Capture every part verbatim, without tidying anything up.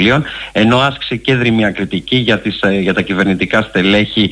σχολείων, ενώ άσκησε και δρυμία κριτική για, τις, για τα κυβερνητικά στελέχη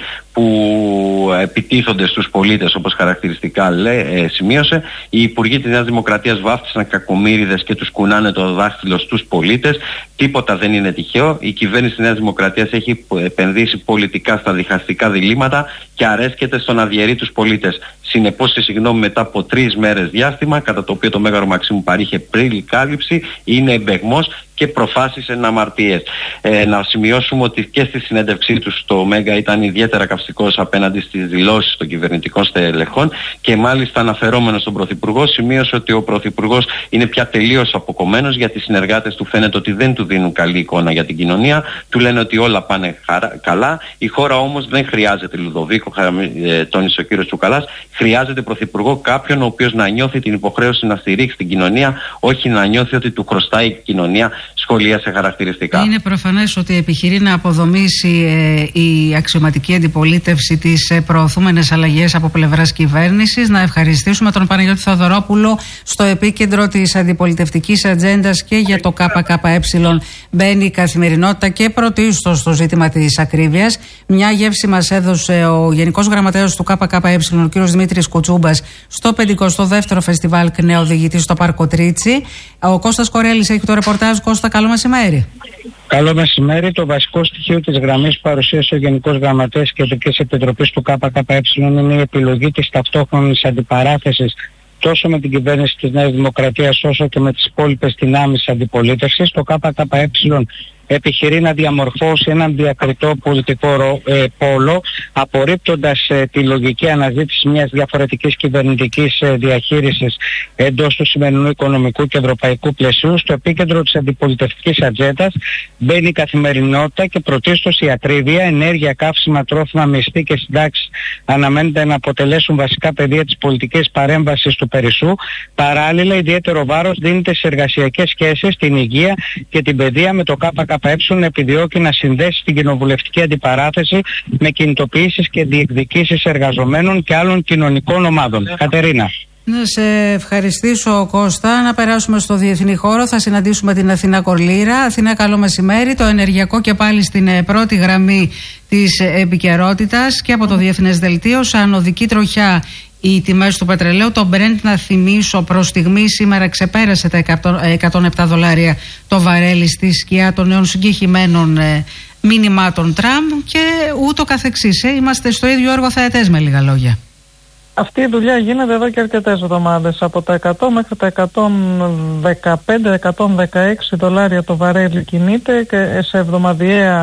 που επιτίθονται στους πολίτες, όπως χαρακτηριστικά λέ, ε, σημείωσε. Οι υπουργοί της Νέας Δημοκρατίας βάφτισαν κακομοίριδες και τους κουνάνε το δάχτυλο στους πολίτες. Τίποτα δεν είναι τυχαίο. Η κυβέρνηση της Νέας Δημοκρατίας έχει επενδύσει πολιτικά στα διχαστικά διλήμματα και αρέσκεται στο να διαιρεί τους πολίτες. Συνεπώς, σε συγγνώμη, μετά από τρεις μέρες διάστημα, κατά το οποίο το Μέγαρο Μαξίμου παρήχε πριν κάλυψη, είναι εμπεγμός και προφάσεις εν αμαρτίες. Ε, να σημειώσουμε ότι και στη συνέντευξή του στο Μέγα ήταν ιδιαίτερα καυστικός απέναντι στις δηλώσεις των κυβερνητικών στελεχών και μάλιστα αναφερόμενος στον Πρωθυπουργό σημείωσε ότι ο Πρωθυπουργός είναι πια τελείως αποκομμένος, γιατί οι συνεργάτες του φαίνεται ότι δεν του δίνουν καλή εικόνα για την κοινωνία, του λένε ότι όλα πάνε χαρά, καλά. Η χώρα όμως δεν χρειάζεται Λουδοβίκο, ε, τόνισε ο κύριος Τσουκαλάς, χρειάζεται Πρωθυπουργό κάποιον ο οποίος να νιώθει την υποχρέωση να στηρίξει την κοινωνία, όχι να νιώθει ότι του χρωστάει η κοινωνία, σχολίασε χαρακτηριστικά. Είναι προφανές ότι επιχειρεί να αποδομήσει ε, η αξιωματική αντιπολίτευση τις ε, προωθούμενες αλλαγές από πλευράς κυβέρνησης. Να ευχαριστήσουμε τον Παναγιώτη Θεοδωρόπουλο, στο επίκεντρο της αντιπολιτευτικής ατζέντας και για το ΚΚΕ μπαίνει η καθημερινότητα και πρωτίστως στο ζήτημα της ακρίβειας. Μια γεύση μας έδωσε ο Γενικός Γραμματέας του ΚΚΕ, ο κ. Δημήτρης Κουτσούμπας, στο πενηκοστό δεύτερο Φεστιβάλ ΚΝΕ Οδηγητή στο Πάρκο Τρίτσι. Ο Κώστας Κορέλης έχει το ρεπορτάζ. Κώστα, καλό μεσημέρι. Καλό μεσημέρι. Το βασικό στοιχείο της γραμμής που παρουσίασε ο Γενικός Γραμματέας της Κεντρικής Επιτροπής του ΚΚΕ είναι η επιλογή της ταυτόχρονης αντιπαράθεσης τόσο με την κυβέρνηση της Νέας Δημοκρατίας όσο και με τις υπόλοιπες δυνάμεις αντιπολίτευσης. Το ΚΚΕ επιχειρεί να διαμορφώσει έναν διακριτό πολιτικό ρο, ε, πόλο, απορρίπτοντας ε, τη λογική αναζήτηση μιας διαφορετικής κυβερνητικής ε, διαχείρισης εντός του σημερινού οικονομικού και ευρωπαϊκού πλαισίου. Στο επίκεντρο της αντιπολιτευτικής ατζέντας μπαίνει η καθημερινότητα και πρωτίστως η ακρίβεια. Ενέργεια, καύσιμα, τρόφιμα, μισθοί και συντάξεις αναμένεται να αποτελέσουν βασικά πεδία της πολιτικής παρέμβασης του Περισσού. Παράλληλα, ιδιαίτερο βάρος δίνεται σε εργασιακές σχέσεις, την υγεία και την παιδεία, με το ΚΚΕ επιδιώκει να συνδέσει την κοινοβουλευτική αντιπαράθεση με κινητοποιήσεις και διεκδικήσεις εργαζομένων και άλλων κοινωνικών ομάδων. Κατερίνα. Να σε ευχαριστήσω, Κώστα. Να περάσουμε στο διεθνή χώρο. Θα συναντήσουμε την Αθηνά Κορλήρα. Αθηνά, καλό μεσημέρι. Το ενεργειακό και πάλι στην πρώτη γραμμή της επικαιρότητας και από το Διεθνές Δελτίο. Σαν οδική τροχιά οι τιμές του πετρελαίου. Το Brent, να θυμίσω, προς στιγμή σήμερα ξεπέρασε τα εκατόν επτά δολάρια το βαρέλι στη σκιά των νέων συγκεκριμένων ε, μηνυμάτων Τραμπ και ούτω καθεξής. Ε. Είμαστε στο ίδιο έργο θεατές, με λίγα λόγια. Αυτή η δουλειά γίνεται εδώ και αρκετές εβδομάδες. Από τα εκατό μέχρι τα εκατόν δεκαπέντε εκατόν δεκαέξι δολάρια το βαρέλι κινείται και σε εβδομαδιαία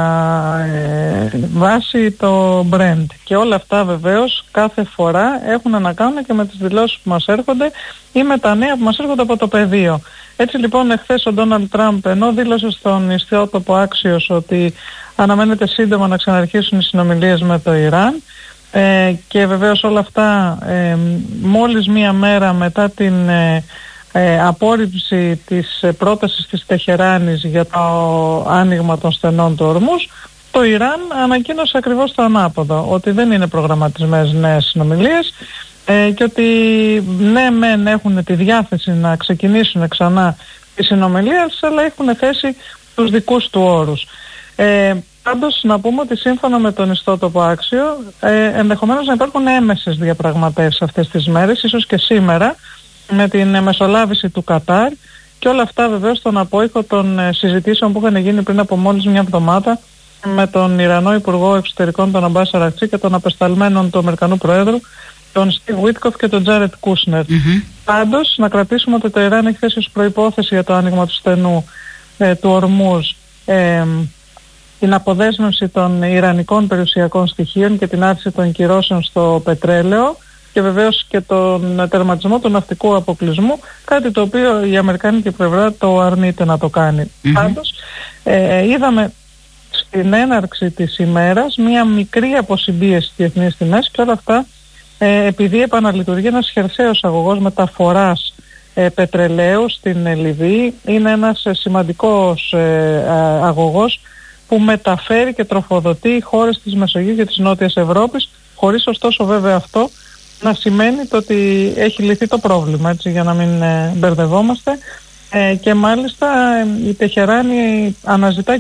ε, βάση το Brent. Και όλα αυτά βεβαίως κάθε φορά έχουν να κάνουν και με τις δηλώσεις που μας έρχονται ή με τα νέα που μας έρχονται από το πεδίο. Έτσι λοιπόν, εχθές ο Ντόναλντ Τραμπ, ενώ δήλωσε στον ιστιότοπο Axios ότι αναμένεται σύντομα να ξαναρχίσουν οι συνομιλίες με το Ιράν, Ε, και βεβαίως όλα αυτά ε, μόλις μία μέρα μετά την ε, ε, απόρριψη της ε, πρότασης της Τεχεράνης για το άνοιγμα των στενών του Ορμούς, το Ιράν ανακοίνωσε ακριβώς το ανάποδο, ότι δεν είναι προγραμματισμένες νέες συνομιλίες ε, και ότι ναι μεν έχουν τη διάθεση να ξεκινήσουν ξανά τις συνομιλίες, αλλά έχουν θέσει τους δικούς του όρους. Ε, Πάντως να πούμε ότι σύμφωνα με τον ιστότοπο Άξιο ε, ενδεχομένως να υπάρχουν έμεσες διαπραγματεύσεις αυτές τις μέρες, ίσως και σήμερα, με την μεσολάβηση του Κατάρ και όλα αυτά βεβαίως στον απόϊχο των ε, συζητήσεων που είχαν γίνει πριν από μόλις μια εβδομάδα με τον Ιρανό Υπουργό Εξωτερικών, τον Αμπάς Αρακτσί, και τον απεσταλμένον του Αμερικανού Προέδρου, τον Στίβ Βίτκοφ και τον Τζάρετ Κούσνερ. Mm-hmm. Πάντως να κρατήσουμε ότι το Ιράν έχει θέσει ως προϋπόθεση για το άνοιγμα του στενού ε, του Ορμούζ ε, την αποδέσμευση των ιρανικών περιουσιακών στοιχείων και την άρση των κυρώσεων στο πετρέλαιο και βεβαίως και τον τερματισμό του ναυτικού αποκλεισμού, κάτι το οποίο η αμερικάνικη πλευρά το αρνείται να το κάνει. Mm-hmm. Πάντως ε, είδαμε στην έναρξη της ημέρας μία μικρή αποσυμπίεση στις διεθνείς τιμές και όλα αυτά ε, επειδή επαναλειτουργεί ένας χερσαίος αγωγός μεταφοράς ε, πετρελαίου στην ε, Λιβύη. Είναι ένας ε, σημαντικός ε, αγωγός που μεταφέρει και τροφοδοτεί χώρες της Μεσογείου και της Νότιας Ευρώπης, χωρίς ωστόσο βέβαια αυτό να σημαίνει το ότι έχει λυθεί το πρόβλημα, έτσι, για να μην ε, μπερδευόμαστε. Ε, και μάλιστα ε, η Τεχεράνη αναζητά